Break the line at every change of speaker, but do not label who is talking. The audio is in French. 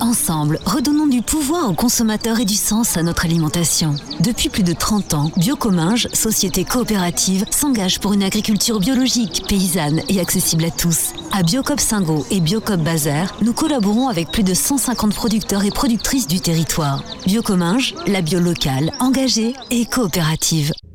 Ensemble, redonnons du pouvoir aux consommateurs et du sens à notre alimentation. Depuis plus de 30 ans, Biocominges, société coopérative, s'engage pour une agriculture biologique, paysanne et accessible à tous. À Biocoop Singo et Biocoop Bazaire, nous collaborons avec plus de 150 producteurs et productrices du territoire. Biocominges, la bio locale, engagée et coopérative.